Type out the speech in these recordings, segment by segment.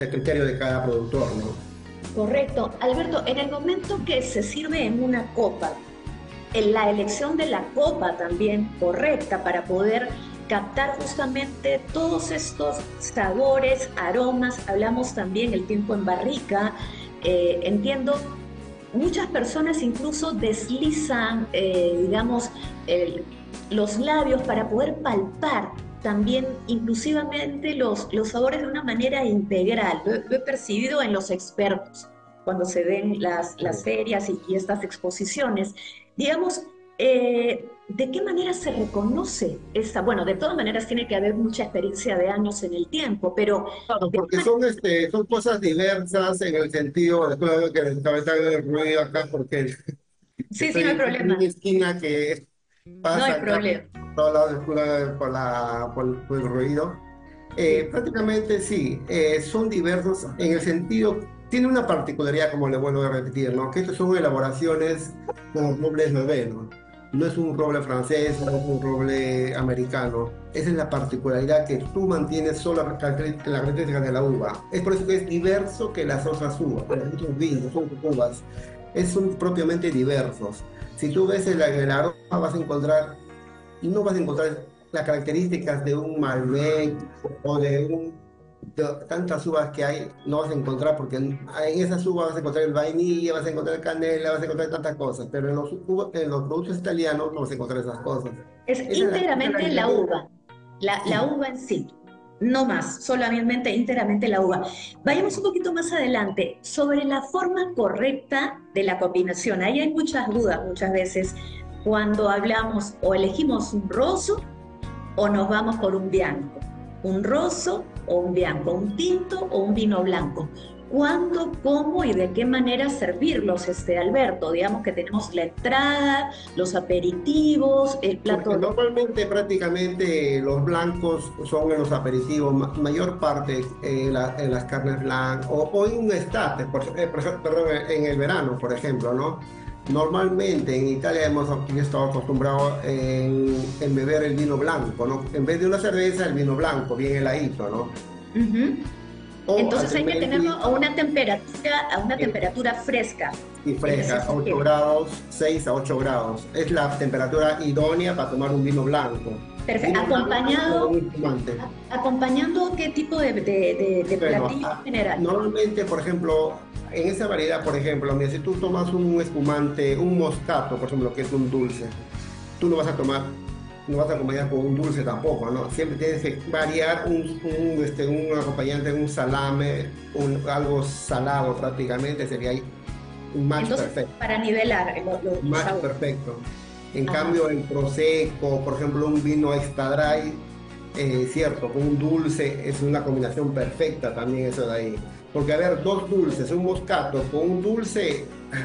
el criterio de cada productor, ¿no? Correcto. Alberto, en el momento que se sirve en una copa, en la elección de la copa también correcta para poder captar justamente todos estos sabores, aromas, hablamos también el tiempo en barrica, entiendo, muchas personas incluso deslizan, digamos, el- los labios para poder palpar también inclusivamente los sabores de una manera integral. Lo he percibido en los expertos cuando se ven las ferias y estas exposiciones. Digamos, ¿de qué manera se reconoce esta? Bueno, de todas maneras tiene que haber mucha experiencia de años en el tiempo, pero Claro, ¿de qué porque manera? son cosas diversas en el sentido, después que les estaba echando el ruido acá, porque Sí, sí, no hay estoy en una problema. esquina que No hay pasa acá problema. por todos lados por el ruido. Sí. Prácticamente sí, son diversos en el sentido, tiene una particularidad, como le vuelvo a repetir, ¿no? Que estas son elaboraciones con robles novenos. No es un roble francés, no es un roble americano. Esa es la particularidad que tú mantienes solo la característica de la uva. Es por eso que es diverso que las otras uvas, los otros vinos, son uvas. Son propiamente diversos. Si tú ves el aroma, vas a encontrar y no vas a encontrar las características de un Malbec o de tantas uvas que hay, no vas a encontrar porque en esas uvas vas a encontrar el vainilla, vas a encontrar canela, vas a encontrar tantas cosas, pero en los productos italianos no vas a encontrar esas cosas. Es Esa es la íntegramente la diferencia. uva, la Sí, uva en sí, no más, solamente íntegramente la uva. Vayamos un poquito más adelante sobre la forma correcta de la combinación. Ahí hay muchas dudas muchas veces cuando hablamos o elegimos un rosso o nos vamos por un bianco, un rosso o un bianco, un tinto o un vino blanco. ¿Cuándo, cómo y de qué manera servirlos, Alberto? Digamos que tenemos la entrada, los aperitivos, el porque plato de... normalmente prácticamente los blancos son en los aperitivos, mayor parte en las carnes blancas o en un estate, perdón, en el verano, por ejemplo, ¿no? Normalmente en Italia hemos estado acostumbrados en beber el vino blanco, ¿no? En vez de una cerveza, el vino blanco, bien heladito, ¿no? Ujú. O Entonces hay que tenerlo altrimenti a una eh, temperatura fresca, y en ese fresca, a 8 sentido. grados, 6 a 8 grados. Es la temperatura idónea para tomar un vino blanco. Perfecto. Vino blanco o un espumante. Acompañando qué tipo de Bueno, platillo en general. normalmente, por ejemplo, en esa variedad, por ejemplo, mira, si tú tomas un espumante, un moscato, por ejemplo, que es un dulce, tú no vas a tomar, no vas a acompañar con un dulce tampoco, ¿no? Siempre tienes que variar un acompañante, un salame, algo salado prácticamente, sería ahí un match Entonces, perfecto. para nivelar el Match sabor. perfecto. En Ajá. cambio, el prosecco, por ejemplo, un vino extra dry, cierto, con un dulce es una combinación perfecta también eso de ahí. Porque, a ver, dos dulces, un moscato con un dulce,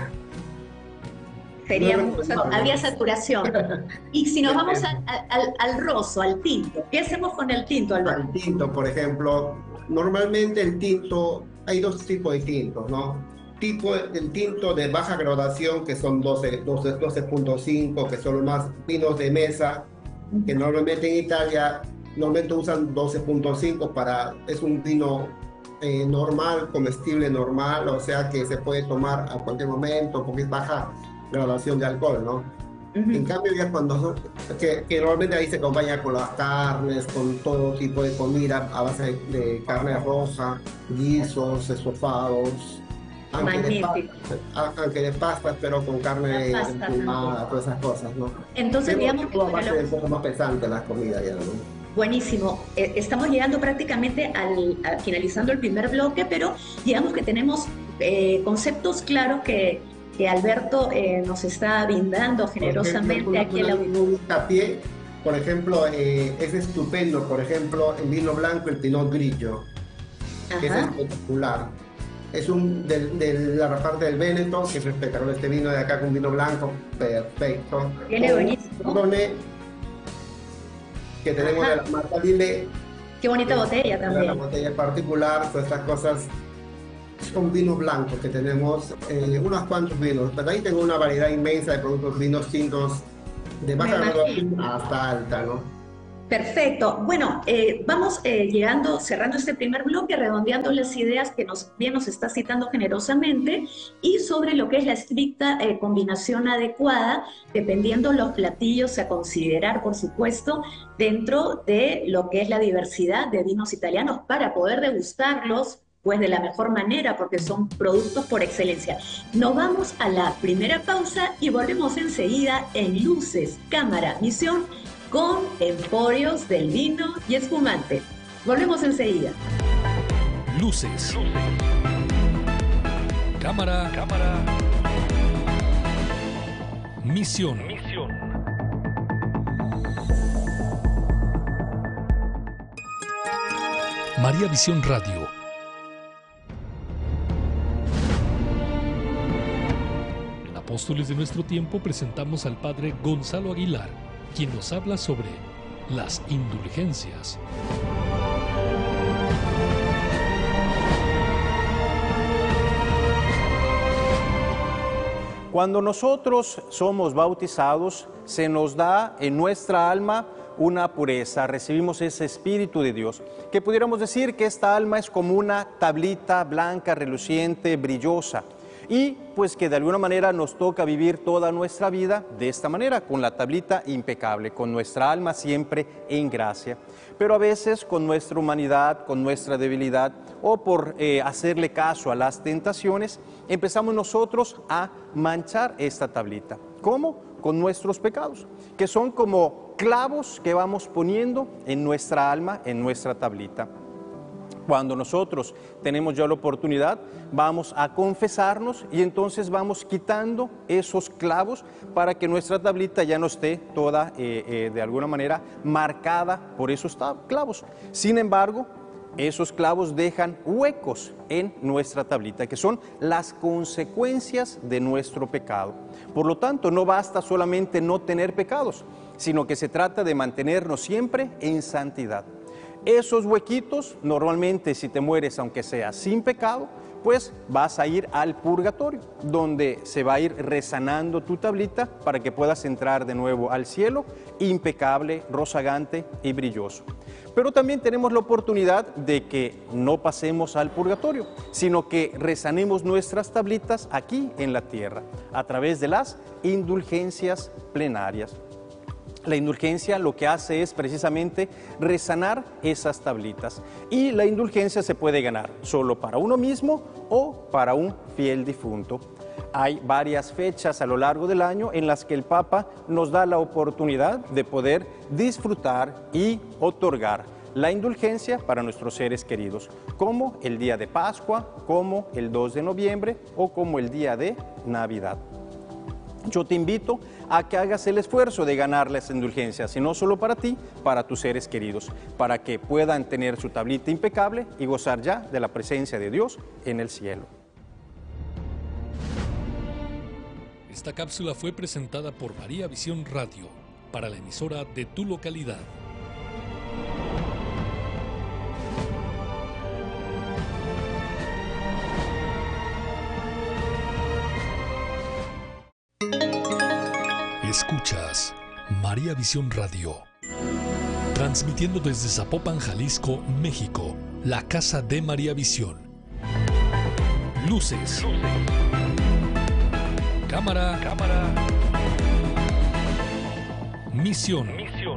no es Sería, recomendable. habría saturación. Y si nos vamos Depende. al roso, al tinto, ¿qué hacemos con el tinto, Alberto? Al tinto, por ejemplo, normalmente el tinto, hay dos tipos de tintos, ¿no? El tinto de baja graduación, que son 12.5, que son los más vinos de mesa, que normalmente en Italia normalmente usan 12.5 es un vino normal, comestible normal, o sea que se puede tomar a cualquier momento porque es baja graduación de alcohol, ¿no? En Ujú. cambio, ya que normalmente ahí se acompaña con las carnes, con todo tipo de comida a base de carne roja, guisos, estofados, aunque de, pa- Magnífico. aunque de pastas, pero con La carne pasta también. empumada, todas esas cosas, ¿no? Entonces, Pero digamos que todo a para base de un poco más pesante las comidas ya, ¿no? buenísimo. Estamos llegando prácticamente finalizando el primer bloque, pero digamos que tenemos conceptos claros que Alberto nos está brindando Por ejemplo, generosamente aquí en la audiencia. un hincapié, por ejemplo, es estupendo, por ejemplo, en vino blanco el Pinot Grigio, que es Ajá, espectacular. Es de la parte del Véneto, que es espectacular. Este vino de acá con vino blanco, perfecto. viene O un buenísimo. Chardonnay que tenemos de Ajá, la marca Lillet, qué que bonita es botella la también. botella particular, todas estas cosas. Son vinos blancos que tenemos, unos cuantos vinos, pero ahí tengo una variedad inmensa de productos, vinos tintos, de Me baja imagino. graduación hasta alta, ¿no? Perfecto. Bueno, vamos llegando, cerrando este primer bloque, redondeando las ideas que bien nos está citando generosamente y sobre lo que es la estricta combinación adecuada, dependiendo los platillos a considerar, por supuesto, dentro de lo que es la diversidad de vinos italianos para poder degustarlos pues de la mejor manera, porque son productos por excelencia. Nos vamos a la primera pausa y volvemos enseguida en Luces, Cámara, Misión, con Emporios del Vino y Espumante. Volvemos enseguida. Luces. Cámara. Misión. María Visión Radio. En Apóstoles de Nuestro Tiempo presentamos al Padre Gonzalo Aguilar, quien nos habla sobre las indulgencias. Cuando nosotros somos bautizados, se nos da en nuestra alma una pureza, recibimos ese Espíritu de Dios, que pudiéramos decir que esta alma es como una tablita blanca, reluciente, brillosa, y pues que de alguna manera nos toca vivir toda nuestra vida de esta manera, con la tablita impecable, con nuestra alma siempre en gracia. Pero a veces con nuestra humanidad, con nuestra debilidad o por hacerle caso a las tentaciones, empezamos nosotros a manchar esta tablita. ¿Cómo? Con nuestros pecados, que son como clavos que vamos poniendo en nuestra alma, en nuestra tablita. Cuando nosotros tenemos ya la oportunidad, vamos a confesarnos y entonces vamos quitando esos clavos para que nuestra tablita ya no esté toda, de alguna manera, marcada por esos clavos. Sin embargo, esos clavos dejan huecos en nuestra tablita, que son las consecuencias de nuestro pecado. Por lo tanto, no basta solamente no tener pecados, sino que se trata de mantenernos siempre en santidad. Esos huequitos, normalmente si te mueres aunque sea sin pecado, pues vas a ir al purgatorio, donde se va a ir resanando tu tablita para que puedas entrar de nuevo al cielo, impecable, rozagante y brilloso. Pero también tenemos la oportunidad de que no pasemos al purgatorio, sino que resanemos nuestras tablitas aquí en la tierra, a través de las indulgencias plenarias. La indulgencia lo que hace es precisamente resanar esas tablitas. Y la indulgencia se puede ganar solo para uno mismo o para un fiel difunto. Hay varias fechas a lo largo del año en las que el Papa nos da la oportunidad de poder disfrutar y otorgar la indulgencia para nuestros seres queridos, como el día de Pascua, como el 2 de noviembre o como el día de Navidad. Yo te invito a que hagas el esfuerzo de ganar las indulgencias, y no solo para ti, para tus seres queridos, para que puedan tener su tablita impecable y gozar ya de la presencia de Dios en el cielo. Esta cápsula fue presentada por María Visión Radio, para la emisora de tu localidad. Escuchas María Visión Radio, transmitiendo desde Zapopan, Jalisco, México, la casa de María Visión. Luces. Cámara. Misión.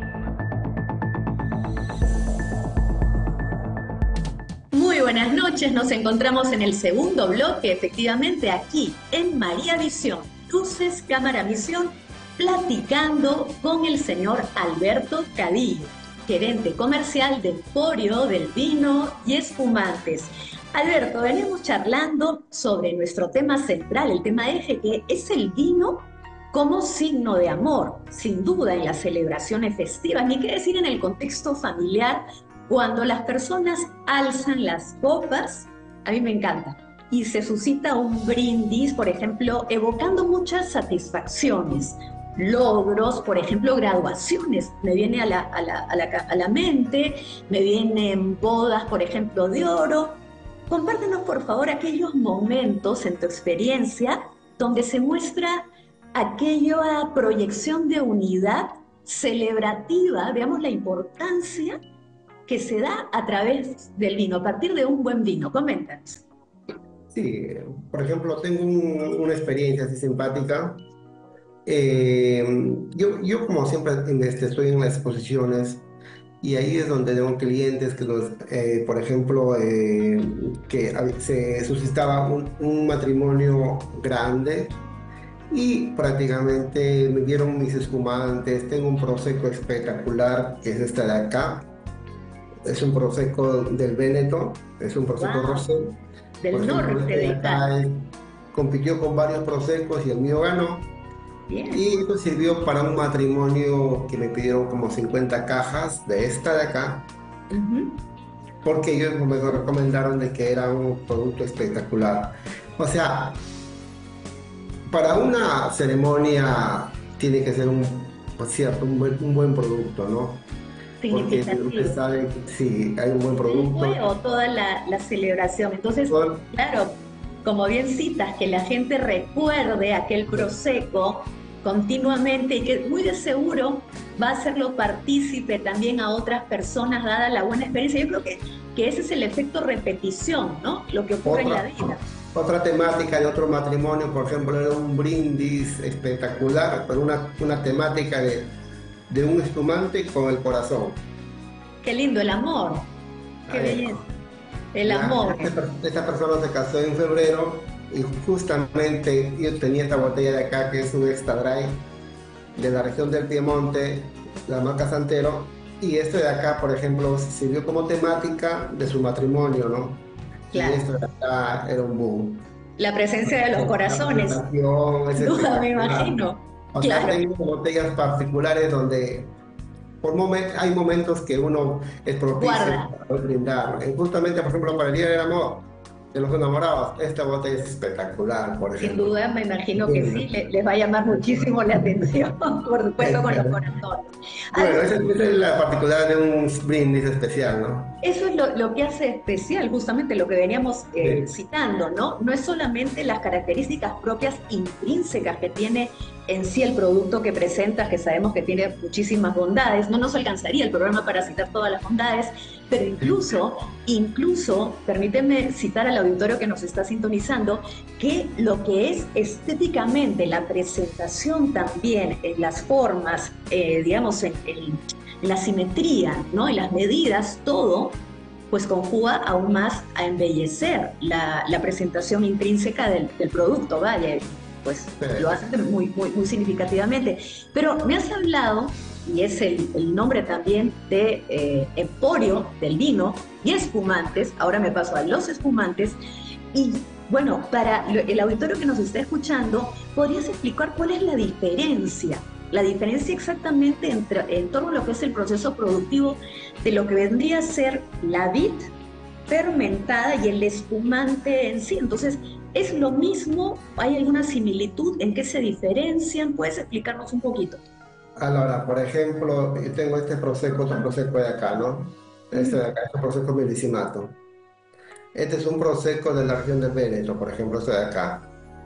Muy buenas noches, nos encontramos en el segundo bloque, efectivamente aquí en María Visión, Luces, Cámara, Misión, platicando con el señor Alberto Cadillo, gerente comercial de Emporio del Vino y Espumantes. Alberto, venimos charlando sobre nuestro tema central, el tema eje, que es el vino como signo de amor, sin duda en las celebraciones festivas, ni qué decir en el contexto familiar, cuando las personas alzan las copas, a mí me encanta, y se suscita un brindis, por ejemplo, evocando muchas satisfacciones, logros, por ejemplo, graduaciones, me viene a la mente, me vienen bodas, por ejemplo, de oro. Compártenos, por favor, aquellos momentos en tu experiencia donde se muestra aquella proyección de unidad celebrativa, veamos la importancia que se da a través del vino, a partir de un buen vino. Coméntanos. Sí, por ejemplo, tengo una experiencia así simpática. Yo como siempre estoy en las exposiciones y ahí es donde tengo clientes que, por ejemplo, que se suscitaba un matrimonio grande y prácticamente me dieron mis espumantes. Tengo un prosecco espectacular que es este de acá. Es un prosecco del Véneto, es un prosecco Wow, rosé. Por del ejemplo, norte este de de acá Italia. compitió con varios prosecos y el mío ganó. Bien. Y esto sirvió para un matrimonio que me pidieron como 50 cajas de esta de acá, Ujú. porque ellos me recomendaron de que era un producto espectacular. O sea, para una ceremonia tiene que ser por cierto, un buen producto, ¿no? Porque usted Significativo. sabe que si hay un buen El producto, juego, toda la celebración. Entonces, todo- claro, como bien citas, que la gente recuerde aquel prosecco continuamente y que muy de seguro va a hacerlo partícipe también a otras personas, dada la buena experiencia. Yo creo que ese es el efecto repetición, ¿no? Lo que ocurre en la otra, vida. otra temática de otro matrimonio, por ejemplo, era un brindis espectacular, pero una temática de un espumante con el corazón. Qué lindo, el amor. Qué Eh, belleza. El amor. esta persona se casó en febrero y justamente yo tenía esta botella de acá que es un extra dry de la región del Piemonte, la marca Santero, y este de acá, por ejemplo, sirvió como temática de su matrimonio, ¿no? Y Claro. esto de acá era un boom. La presencia de los La corazones. presentación es Sin duda, me espectacular. imagino. O sea, Claro. tengo botellas particulares donde hay momentos que uno es propicio Guarda. para poder brindar. Justamente, por ejemplo, para el Día del Amor de los Enamorados, esta botella es espectacular, por Sin ejemplo. duda, me imagino que sí, Bien. les va a llamar muchísimo la atención, por supuesto, con los corazones. Bueno, Algo, esa es la particularidad de un brindis especial, ¿no? eso es lo que hace especial, justamente lo que veníamos Sí. citando, ¿no? No es solamente las características propias intrínsecas que tiene en sí el producto que presentas, que sabemos que tiene muchísimas bondades, no nos alcanzaría el programa para citar todas las bondades, pero incluso, permíteme citar al auditorio que nos está sintonizando, que lo que es estéticamente la presentación también en las formas, digamos, en la simetría, ¿no? En las medidas, todo, pues conjuga aún más a embellecer la presentación intrínseca del producto, vaya, pues lo hace muy significativamente. Pero me has hablado, y es el nombre también de Emporio del vino y espumantes, ahora me paso a los espumantes, y bueno, para el auditorio que nos está escuchando, ¿podrías explicar cuál es la diferencia? La diferencia exactamente en torno a lo que es el proceso productivo de lo que vendría a ser la vid fermentada y el espumante en sí. Entonces, ¿es lo mismo? ¿Hay alguna similitud? ¿En qué se diferencian? ¿Puedes explicarnos un poquito? Ahora, por ejemplo, yo tengo este prosecco, otro prosecco de acá, ¿no? Este de acá es un prosecco millesimato. Este es un prosecco de la región del Véneto, por ejemplo, este de acá.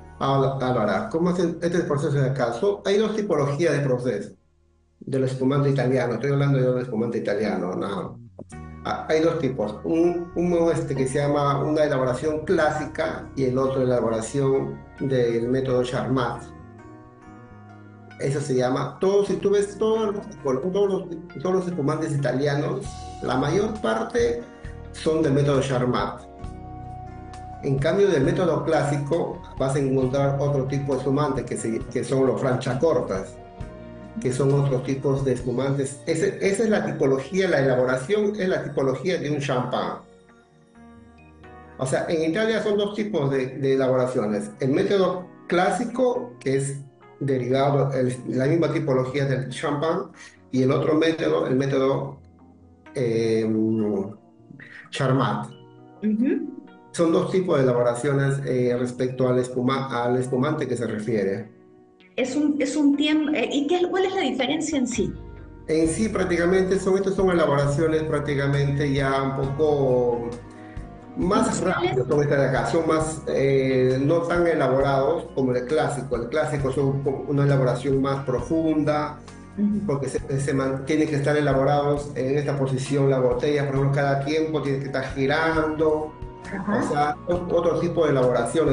Ahora, ¿cómo hacen este proceso de acá? Hay dos tipologías de proceso del espumante italiano. Estoy hablando de un espumante italiano, no. Hay dos tipos. Uno que se llama una elaboración clásica y el otro elaboración del método Charmat. Eso se llama, si tú ves todos los espumantes italianos, la mayor parte son del método Charmat. En cambio, del método clásico vas a encontrar otro tipo de espumantes que son los franchacortas, que son otros tipos de espumantes. Esa es la tipología, la elaboración es la tipología de un champán. O sea, en Italia son dos tipos de elaboraciones. El método clásico, que es derivado, la misma tipología del champán, y el otro método, el método eh, Charmat. Uh-huh. Son dos tipos de elaboraciones respecto al espumante que se refiere. Es un tiempo, ¿y cuál es la diferencia en sí? En sí, prácticamente estas son elaboraciones prácticamente ya un poco más ¿Industriales? rápidos, son estas de acá, son más, no tan elaborados como el clásico. El clásico son una elaboración más profunda, porque tienen que estar elaborados en esta posición la botella, por ejemplo, cada tiempo tiene que estar girando, o Ajá. sea, otro tipo de elaboraciones.